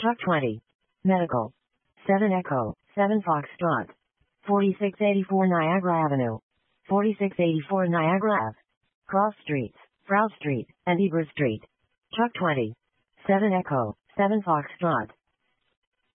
Truck 20. Medical. 7 Echo, 7 Foxtrot. 4684 Niagara Avenue. 4684 Niagara Ave. Cross Streets, Frau Street, and Eber Street. Truck 20. 7 Echo, 7 Foxtrot.